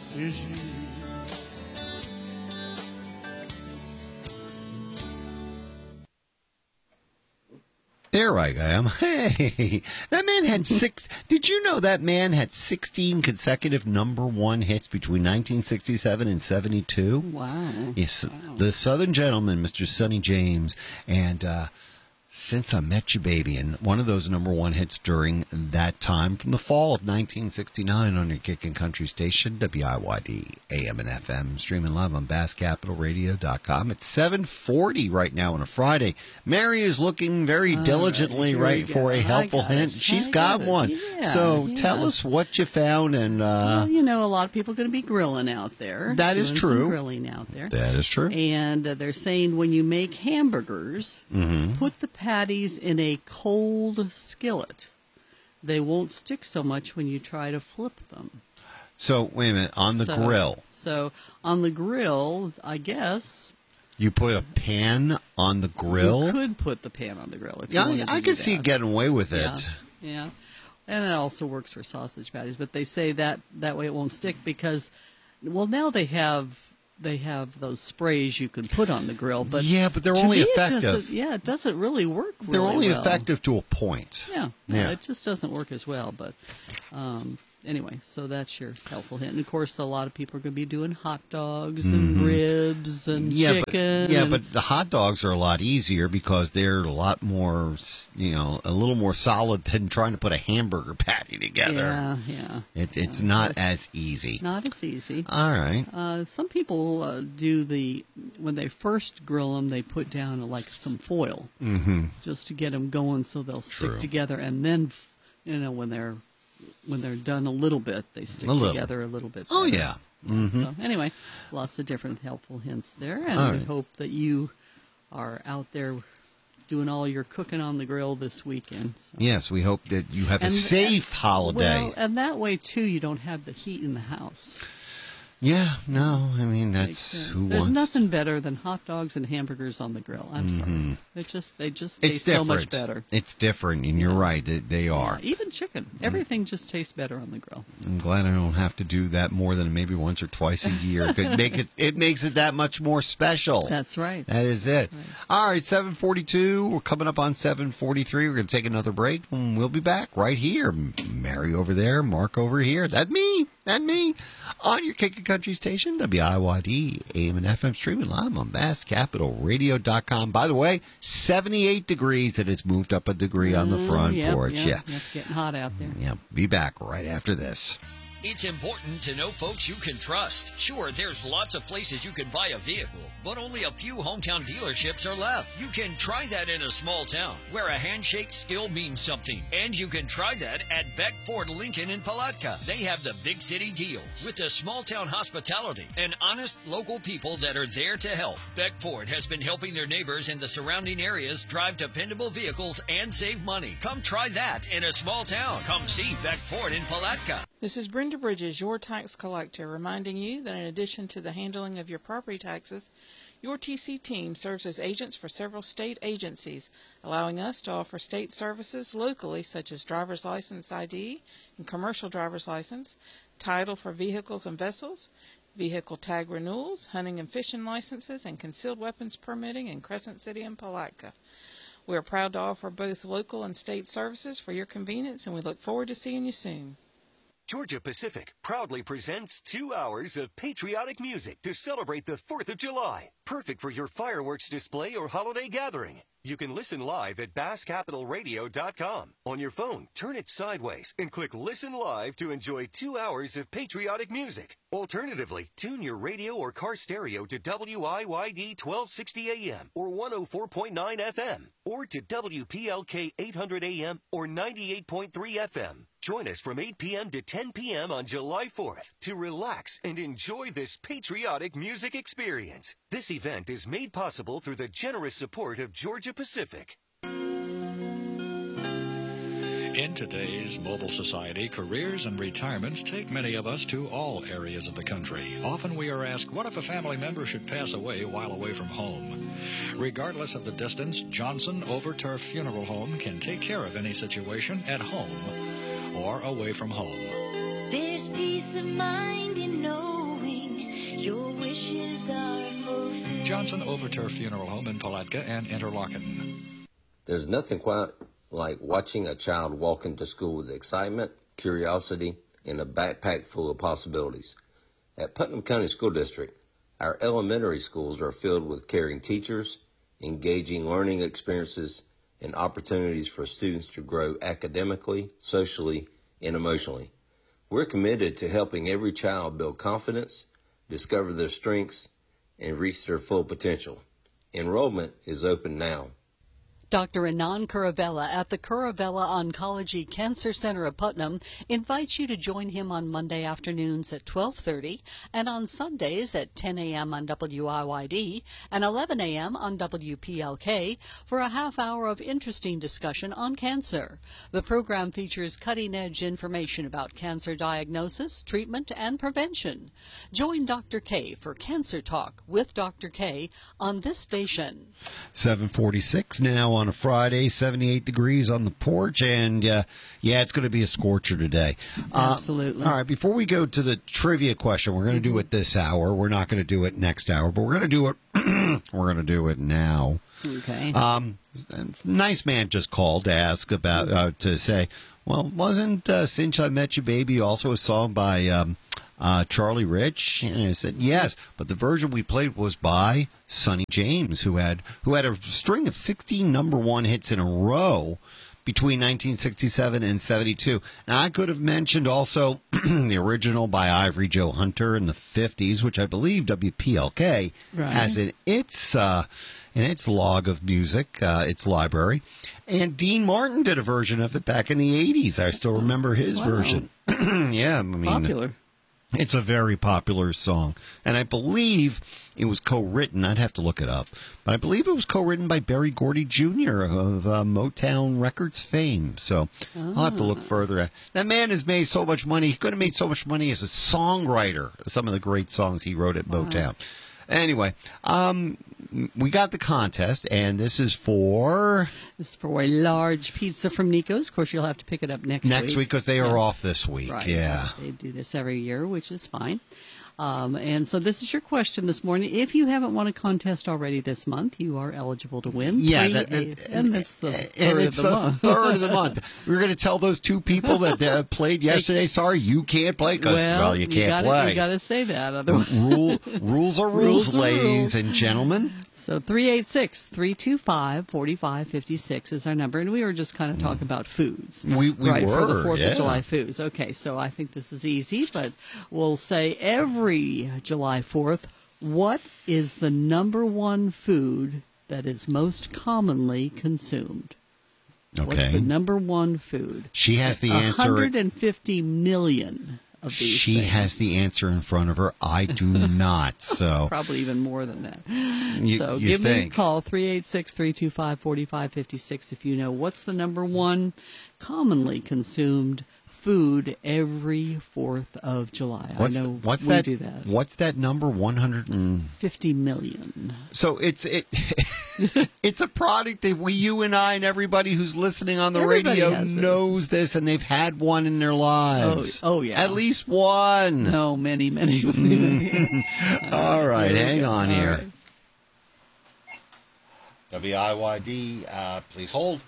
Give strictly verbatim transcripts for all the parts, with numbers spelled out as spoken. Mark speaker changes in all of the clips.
Speaker 1: is you.
Speaker 2: There I am. Hey, that man had six. Did you know that man had sixteen consecutive number one hits between nineteen sixty-seven and seventy-two?
Speaker 3: Wow.
Speaker 2: Yes,
Speaker 3: wow.
Speaker 2: The Southern Gentleman, Mister Sonny James, and uh, Since I Met You, Baby, and one of those number one hits during that time from the fall of nineteen sixty-nine on your Kickin' Country station, W I Y D, A M and F M, streaming live on bass capital radio dot com. It's seven forty right now on a Friday. Mary is looking very
Speaker 3: All
Speaker 2: diligently
Speaker 3: right,
Speaker 2: right for a helpful hint.
Speaker 3: It.
Speaker 2: She's
Speaker 3: I
Speaker 2: got,
Speaker 3: got
Speaker 2: one.
Speaker 3: Yeah,
Speaker 2: so
Speaker 3: yeah.
Speaker 2: tell us what you found. And uh,
Speaker 3: well, you know, a lot of people are going to be grilling out there.
Speaker 2: That is
Speaker 3: doing
Speaker 2: true.
Speaker 3: Some grilling out there.
Speaker 2: That is true.
Speaker 3: And uh, they're saying when you make hamburgers,
Speaker 2: mm-hmm.
Speaker 3: put the patties in a cold skillet. They won't stick so much when you try to flip them.
Speaker 2: So, wait a minute. On the
Speaker 3: so,
Speaker 2: grill.
Speaker 3: So, on the grill, I guess...
Speaker 2: You put a pan on the grill?
Speaker 3: You could put the pan on the grill. If
Speaker 2: yeah,
Speaker 3: you wanted
Speaker 2: I, I
Speaker 3: to
Speaker 2: could
Speaker 3: do
Speaker 2: see
Speaker 3: that.
Speaker 2: getting away with
Speaker 3: Yeah,
Speaker 2: it.
Speaker 3: yeah. And it also works for sausage patties. But they say that that way it won't stick because, well, now they have... They have those sprays you can put on the grill, but
Speaker 2: yeah, but they're
Speaker 3: to
Speaker 2: only
Speaker 3: me, it
Speaker 2: effective.
Speaker 3: doesn't- yeah, it doesn't really work. Really
Speaker 2: they're only
Speaker 3: well.
Speaker 2: effective to a point.
Speaker 3: Yeah, no,
Speaker 2: Yeah.
Speaker 3: it just doesn't work as well. But um, anyway, so that's your helpful hint. And of course, a lot of people are going to be doing hot dogs and
Speaker 2: Mhm.
Speaker 3: ribs and
Speaker 2: Yeah,
Speaker 3: chicken.
Speaker 2: but, yeah,
Speaker 3: and-
Speaker 2: but the hot dogs are a lot easier because they're a lot more, you know, a little more solid than trying to put a hamburger patty together.
Speaker 3: yeah, yeah,
Speaker 2: It, it's
Speaker 3: yeah,
Speaker 2: not
Speaker 3: it's
Speaker 2: as easy.
Speaker 3: not as easy.
Speaker 2: All right.
Speaker 3: Uh, some people uh, do the when they first grill them, they put down uh, like some foil
Speaker 2: Mm-hmm.
Speaker 3: just to get them going, so they'll stick
Speaker 2: True.
Speaker 3: together. And then, f- you know, when they're when they're done a little bit, they stick
Speaker 2: A little.
Speaker 3: together a little bit.
Speaker 2: Oh,
Speaker 3: better.
Speaker 2: yeah. Mm-hmm.
Speaker 3: So anyway, lots of different helpful hints there, and
Speaker 2: All
Speaker 3: we
Speaker 2: right.
Speaker 3: hope that you are out there doing all your cooking on the grill this weekend. So.
Speaker 2: Yes, we hope that you have a
Speaker 3: And-
Speaker 2: safe
Speaker 3: and-
Speaker 2: holiday.
Speaker 3: Well, and that way too, you don't have the heat in the house.
Speaker 2: yeah, no, I mean, that's
Speaker 3: Like, uh,
Speaker 2: who
Speaker 3: There's
Speaker 2: wants...
Speaker 3: nothing better than hot dogs and hamburgers on the grill. I'm sorry, it just they just
Speaker 2: It's
Speaker 3: taste so
Speaker 2: different.
Speaker 3: much better.
Speaker 2: It's different, and you're right. They, they are.
Speaker 3: Yeah, even chicken, everything just tastes better on the grill.
Speaker 2: I'm glad I don't have to do that more than maybe once or twice a year. It make it, it makes it that much more special.
Speaker 3: That's right.
Speaker 2: That is it.
Speaker 3: right.
Speaker 2: All right, seven forty-two. We're coming up on seven forty-three. We're going to take another break, and we'll be back right here. Mary over there, Mark over here. That's me. That's me. On your Kickin' Country station, W I Y D, A M and F M, streaming live on bass capital radio dot com. By the way, seventy-eight degrees. It has moved up a degree on the front
Speaker 3: Mm, yep,
Speaker 2: porch.
Speaker 3: yep,
Speaker 2: Yeah.
Speaker 3: yep, getting hot out there.
Speaker 2: Yeah. Be back right after this.
Speaker 4: It's important to know folks you can trust. Sure, there's lots of places you can buy a vehicle, but only a few hometown dealerships are left. You can try that in a small town where a handshake still means something. And you can try that at Beck Ford Lincoln in Palatka. They have the big city deals with the small town hospitality and honest local people that are there to help. Beck Ford has been helping their neighbors in the surrounding areas drive dependable vehicles and save money. Come try that in a small town. Come see Beck Ford in Palatka.
Speaker 5: This is Brenda Bridges, your tax collector, reminding you that in addition to the handling of your property taxes, your T C team serves as agents for several state agencies, allowing us to offer state services locally such as driver's license I D and commercial driver's license, title for vehicles and vessels, vehicle tag renewals, hunting and fishing licenses, and concealed weapons permitting in Crescent City and Palatka. We are proud to offer both local and state services for your convenience, and we look forward to seeing you soon.
Speaker 6: Georgia Pacific proudly presents two hours of patriotic music to celebrate the fourth of July. Perfect for your fireworks display or holiday gathering. You can listen live at bass capital radio dot com. On your phone, turn it sideways and click Listen Live to enjoy two hours of patriotic music. Alternatively, tune your radio or car stereo to W I Y D twelve sixty A M or one oh four point nine F M or to W P L K eight hundred A M or ninety-eight point three F M. Join us from eight p.m. to ten p.m. on July fourth to relax and enjoy this patriotic music experience. This event is made possible through the generous support of Georgia Pacific.
Speaker 7: In today's mobile society, careers and retirements take many of us to all areas of the country. Often we are asked, what if a family member should pass away while away from home? Regardless of the distance, Johnson Overturf Funeral Home can take care of any situation at home or away from home.
Speaker 8: There's peace of mind in knowing
Speaker 1: wishes are fulfilled.
Speaker 7: Johnson Overturf Funeral Home in Palatka and Interlaken.
Speaker 8: There's nothing quite like watching a child walk into school with excitement, curiosity, and a backpack full of possibilities. At Putnam County School District, our elementary schools are filled with caring teachers, engaging learning experiences, and opportunities for students to grow academically, socially, and emotionally. We're committed to helping every child build confidence, discover their strengths, and reach their full potential. Enrollment is open now.
Speaker 3: Doctor Anand Kuravella at the Kuravella Oncology Cancer Center of Putnam invites you to join him on Monday afternoons at twelve thirty and on Sundays at ten a.m. on W I Y D and eleven a.m. on W P L K for a half hour of interesting discussion on cancer. The program features cutting-edge information about cancer diagnosis, treatment, and prevention. Join Doctor K for Cancer Talk with Doctor K on this station.
Speaker 2: seven forty-six now on a Friday, seventy-eight degrees on the porch, and uh, yeah, it's going to be a scorcher today. Uh,
Speaker 3: Absolutely.
Speaker 2: All right, before we go to the trivia question, we're going to do it this hour. We're not going to do it next hour, but we're going to do it. We're going to do it now.
Speaker 3: Okay.
Speaker 2: Um, nice man just called to ask about uh, to say, well, wasn't uh, "Since I Met You, Baby" also a song by um, uh, Charlie Rich? And I said yes, but the version we played was by Sonny James, who had who had a string of sixteen number one hits in a row between nineteen sixty-seven and seventy-two. Now, I could have mentioned also the original by Ivory Joe Hunter in the fifties, which I believe W P L K
Speaker 3: Right.
Speaker 2: has in its uh, in its log of music, uh, its library. And Dean Martin did a version of it back in the eighties. I still remember his
Speaker 3: Wow.
Speaker 2: version. Yeah, I mean,
Speaker 3: Popular.
Speaker 2: it's a very popular song, and I believe it was co-written. I'd have to look it up, but I believe it was co-written by Berry Gordy Junior of uh, Motown Records fame. So I'll have to look further. That man has made so much money. He could have made so much money as a songwriter. Some of the great songs he wrote at Motown. Anyway, um, we got the contest, and this is for
Speaker 3: This is for a large pizza from Nico's. Of course, you'll have to pick it up next week.
Speaker 2: next week because they are off this week.
Speaker 3: Right.
Speaker 2: Yeah.
Speaker 3: They do this every year, which is fine. Um, and so this is your question this morning. If you haven't won a contest already this month, you are eligible to win.
Speaker 2: Yeah,
Speaker 3: Three,
Speaker 2: that-
Speaker 3: eight,
Speaker 2: that-
Speaker 3: and that's the third
Speaker 2: and it's
Speaker 3: of the
Speaker 2: the
Speaker 3: month.
Speaker 2: third of the month. We're going to tell those two people that uh, played yesterday, sorry, you can't play because, well,
Speaker 3: well,
Speaker 2: you can't
Speaker 3: gotta,
Speaker 2: play.
Speaker 3: You got to say that. Otherwise.
Speaker 2: Rule, rules are rules,
Speaker 3: Rules are
Speaker 2: ladies
Speaker 3: rules.
Speaker 2: and gentlemen.
Speaker 3: So three eight six, three two five, four five five six is our number. And we were just kind of talking about foods.
Speaker 2: We- we
Speaker 3: right, for the
Speaker 2: were,
Speaker 3: fourth
Speaker 2: yeah.
Speaker 3: of July foods. Okay, so I think this is easy, but we'll say every July fourth, what is the number one food that is most commonly consumed? What's the
Speaker 2: Okay.
Speaker 3: number one food?
Speaker 2: She has the answer.
Speaker 3: one hundred fifty million of these
Speaker 2: She
Speaker 3: things.
Speaker 2: has the answer in front of her. I do not. So
Speaker 3: Probably even more than that.
Speaker 2: You-
Speaker 3: so
Speaker 2: you
Speaker 3: give me a
Speaker 2: think.
Speaker 3: call, three eight six, three two five, four five five six, if you know what's the number one commonly consumed food every fourth of July.
Speaker 2: what's
Speaker 3: I know
Speaker 2: what's
Speaker 3: we
Speaker 2: that?
Speaker 3: do that.
Speaker 2: What's that number? One hundred and
Speaker 3: fifty million.
Speaker 2: so it's it. It's a product that we, you and I, and everybody who's listening on the
Speaker 3: Everybody
Speaker 2: radio
Speaker 3: has this.
Speaker 2: knows this, and they've had one in their lives.
Speaker 3: Oh- oh, yeah.
Speaker 2: at least one.
Speaker 3: No, many, many, many, many.
Speaker 2: All right,
Speaker 3: There we
Speaker 2: hang
Speaker 3: go.
Speaker 2: on
Speaker 3: All
Speaker 2: here.
Speaker 3: right.
Speaker 2: W I Y D, uh, please hold.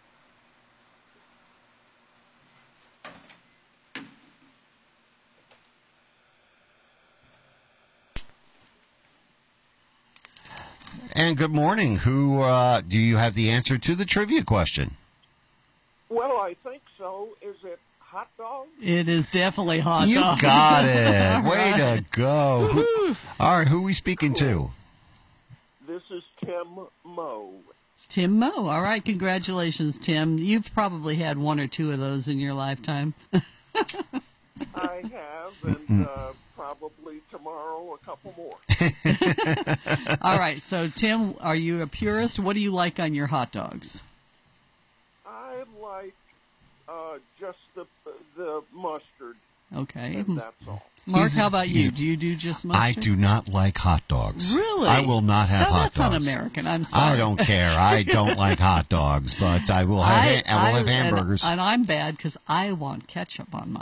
Speaker 2: And good morning. Who uh, do you have the answer to the trivia question?
Speaker 9: Well, I think so. Is it hot dog?
Speaker 3: It is definitely hot
Speaker 2: You
Speaker 3: dog.
Speaker 2: got it. Way to go. Who- all right, who are we speaking to?
Speaker 9: This is Tim Moe.
Speaker 3: Tim Moe. All right, congratulations, Tim. You've probably had one or two of those in your lifetime.
Speaker 9: I have, and uh, probably tomorrow a couple more.
Speaker 3: All right, so Tim, are you a purist? What do you like on your hot dogs?
Speaker 9: I like uh, just the the mustard,
Speaker 3: Okay.
Speaker 9: and that's all.
Speaker 3: Mark,
Speaker 2: He's-
Speaker 3: how about you?
Speaker 2: he's-
Speaker 3: Do you do just
Speaker 2: I
Speaker 3: mustard?
Speaker 2: do not like hot dogs.
Speaker 3: Really?
Speaker 2: I will not have
Speaker 3: Now,
Speaker 2: hot
Speaker 3: that's
Speaker 2: dogs.
Speaker 3: un-American. I'm sorry.
Speaker 2: I don't care. I don't like hot dogs, but I will have, ha- I will have
Speaker 3: and-
Speaker 2: hamburgers.
Speaker 3: And, I'm bad because I want ketchup on mine.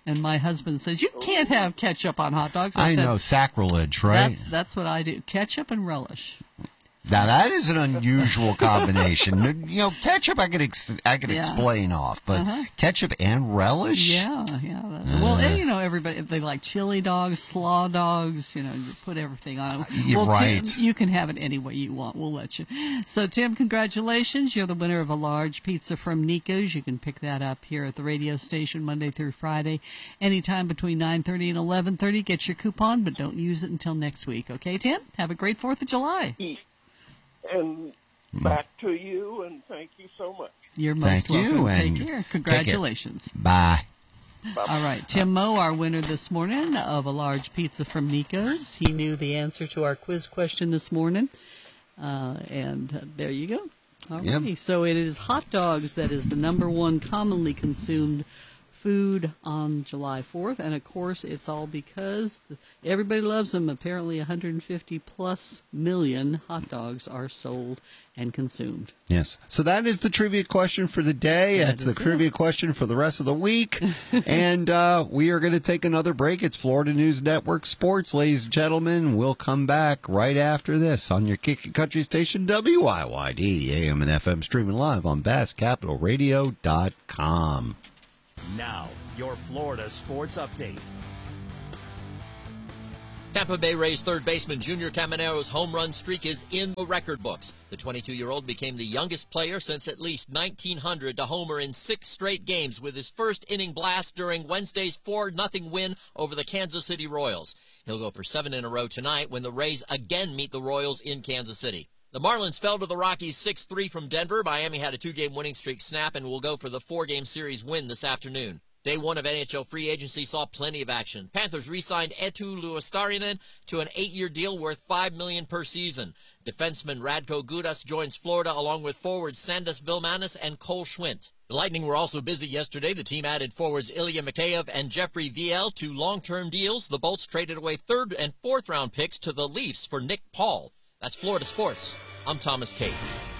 Speaker 3: And my husband says, you can't have ketchup on hot dogs.
Speaker 2: I,
Speaker 3: I said,
Speaker 2: know, sacrilege, right?
Speaker 3: That's, that's what I do. Ketchup and relish.
Speaker 2: Now that is an unusual combination. You know, ketchup I could ex- I could
Speaker 3: Yeah.
Speaker 2: explain off, but
Speaker 3: Uh-huh.
Speaker 2: ketchup and relish.
Speaker 3: Yeah, yeah. That's, well, and, you know, everybody they like chili dogs, slaw dogs. You know, you put everything on.
Speaker 2: You're
Speaker 3: well,
Speaker 2: right.
Speaker 3: Tim, you can have it any way you want. We'll let you. So, Tim, congratulations! You're the winner of a large pizza from Nico's. You can pick that up here at the radio station Monday through Friday, anytime between nine thirty and eleven thirty. Get your coupon, but don't use it until next week. Okay, Tim? Have a great Fourth of July.
Speaker 9: And back to you, and thank you so much.
Speaker 3: You're most
Speaker 2: Thank you,
Speaker 3: welcome.
Speaker 2: and
Speaker 3: Take care.
Speaker 2: take
Speaker 3: Congratulations.
Speaker 2: care. Bye.
Speaker 3: All right, Tim Moe, our winner this morning of a large pizza from Nico's. He knew the answer to our quiz question this morning, uh, and uh, there you go. All
Speaker 2: Yep.
Speaker 3: righty. So it is hot dogs that is the number one commonly consumed food on July fourth, and of course it's all because everybody loves them. Apparently one hundred fifty plus million hot dogs are sold and consumed.
Speaker 2: Yes. So that is the trivia question for the day.
Speaker 3: That
Speaker 2: That's the
Speaker 3: is it.
Speaker 2: trivia question for the rest of the week. and uh, we are going to take another break. It's Florida News Network Sports, ladies and gentlemen. We'll come back right after this on your Kickin' Country station, W I Y D, A M and F M, streaming live on bass capital radio dot com.
Speaker 10: Now, your Florida sports update.
Speaker 11: Tampa Bay Rays third baseman Junior Caminero's home run streak is in the record books. The twenty-two-year-old became the youngest player since at least nineteen hundred to homer in six straight games with his first inning blast during Wednesday's four nothing win over the Kansas City Royals. He'll go for seven in a row tonight when the Rays again meet the Royals in Kansas City. The Marlins fell to the Rockies six three from Denver. Miami had a two-game winning streak snap and will go for the four-game series win this afternoon. Day one of N H L free agency saw plenty of action. Panthers re-signed Eetu Luostarinen to an eight-year deal worth five million dollars per season. Defenseman Radko Gudas joins Florida along with forwards Sandis Vilmanis and Cole Schwint. The Lightning were also busy yesterday. The team added forwards Ilya Mikheyev and Jeffrey Viel to long-term deals. The Bolts traded away third and fourth-round picks to the Leafs for Nick Paul. That's Florida Sports. I'm Thomas Cage.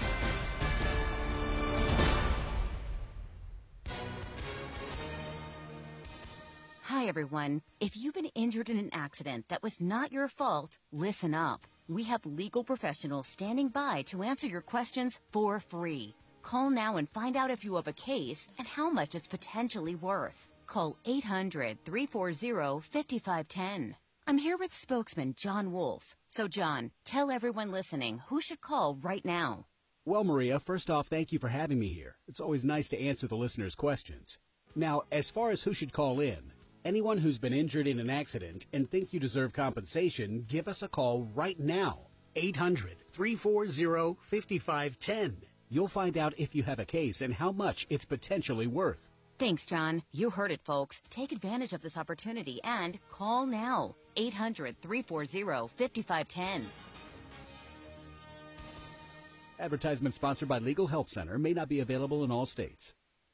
Speaker 12: Hi, everyone. If you've been injured in an accident that was not your fault, listen up. We have legal professionals standing by to answer your questions for free. Call now and find out if you have a case and how much it's potentially worth. Call eight hundred, three four zero, five five one zero. I'm here with spokesman John Wolf. So, John, tell everyone listening who should call right now.
Speaker 13: Well, Maria, first off, thank you for having me here. It's always nice to answer the listeners' questions. Now, as far as who should call in, anyone who's been injured in an accident and think you deserve compensation, give us a call right now. eight hundred, three four zero, five five one zero. You'll find out if you have a case and how much it's potentially worth.
Speaker 12: Thanks, John. You heard it, folks. Take advantage of this opportunity and call now. eight hundred, three four zero, five five one zero.
Speaker 13: Advertisement sponsored by Legal Help Center may not be available in all states.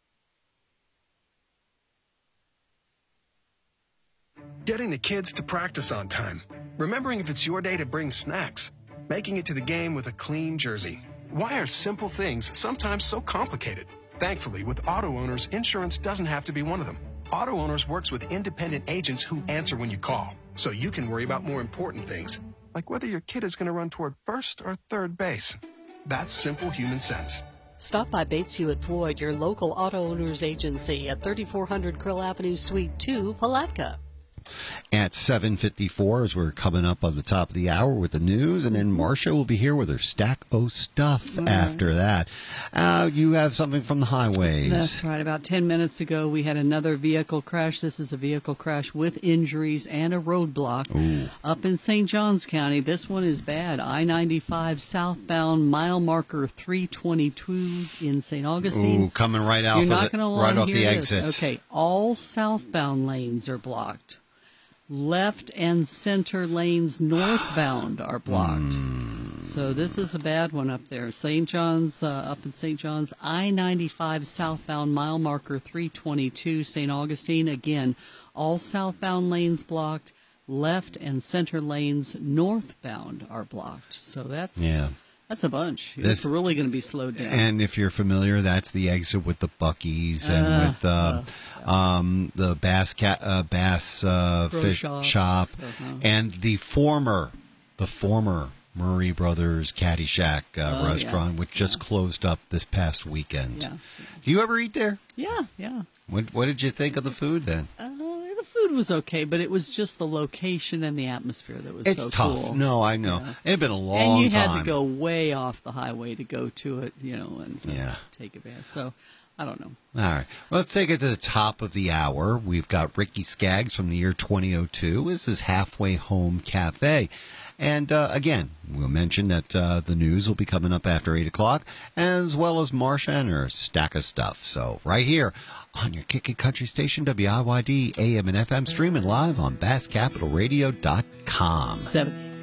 Speaker 14: Getting the kids to practice on time. Remembering if it's your day to bring snacks. Making it to the game with a clean jersey. Why are simple things sometimes so complicated? Thankfully, with Auto Owners, insurance doesn't have to be one of them. Auto Owners works with independent agents who answer when you call, so you can worry about more important things, like whether your kid is going to run toward first or third base. That's simple human sense.
Speaker 3: Stop by Bates Hewitt Floyd, your local auto owners agency at thirty-four hundred Krill Avenue, Suite two, Palatka.
Speaker 2: At seven fifty-four, as we're coming up on the top of the hour with the news, and then Marcia will be here with her stack o' stuff mm. after that. Uh, you have something from the highways.
Speaker 3: That's right. About ten minutes ago, we had another vehicle crash. This is a vehicle crash with injuries and a roadblock
Speaker 2: Ooh.
Speaker 3: up in Saint Johns County. This one is bad. I ninety-five southbound, mile marker three twenty-two in Saint Augustine.
Speaker 2: Ooh, coming right out
Speaker 3: You're not
Speaker 2: the,
Speaker 3: going to
Speaker 2: right off
Speaker 3: hear
Speaker 2: the
Speaker 3: this.
Speaker 2: exit.
Speaker 3: Okay, all southbound lanes are blocked. Left and center lanes northbound are blocked.
Speaker 2: Mm.
Speaker 3: So this is a bad one up there. Saint John's, uh, up in Saint John's, I ninety-five southbound, mile marker three twenty-two, Saint Augustine. Again, all southbound lanes blocked. Left and center lanes northbound are blocked. So that's
Speaker 2: yeah.
Speaker 3: That's a bunch.
Speaker 2: This-
Speaker 3: It's really going to be slowed down.
Speaker 2: And if you're familiar, that's the exit with the Buc-ee's and
Speaker 3: Uh,
Speaker 2: with uh, um, the Bass Ca- uh, Bass uh,
Speaker 3: Pro
Speaker 2: Fish
Speaker 3: Shops.
Speaker 2: Shop,
Speaker 3: Uh-huh.
Speaker 2: and the former, the former Murray Brothers Caddyshack uh,
Speaker 3: Oh,
Speaker 2: restaurant,
Speaker 3: yeah.
Speaker 2: which just closed up this past weekend.
Speaker 3: Yeah.
Speaker 2: Do you ever eat there?
Speaker 3: Yeah, yeah.
Speaker 2: What, what did you think of the food then?
Speaker 3: Uh, the food was okay, but it was just the location and the atmosphere that was
Speaker 2: It's
Speaker 3: so
Speaker 2: tough.
Speaker 3: cool.
Speaker 2: No, I know.
Speaker 3: Yeah.
Speaker 2: It had been a long
Speaker 3: And you
Speaker 2: time.
Speaker 3: had to go way off the highway to go to it, you know, and uh,
Speaker 2: Yeah.
Speaker 3: take advantage. So, I don't know.
Speaker 2: All right. Well, let's take it to the top of the hour. We've got Ricky Skaggs from the year twenty oh two. This is Halfway Home Cafe. And uh, again, we'll mention that uh, the news will be coming up after eight o'clock, as well as Marsha and her stack of stuff. So right here on your Kickin' Country station, W I Y D, A M and F M, streaming live on Bass Capital Radio dot com.
Speaker 3: Seven.